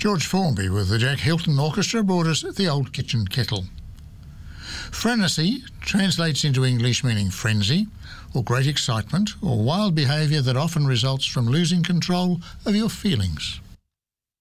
George Formby with the Jack Hilton Orchestra brought us The Old Kitchen Kettle. Frenesy translates into English meaning frenzy, or great excitement, or wild behaviour that often results from losing control of your feelings.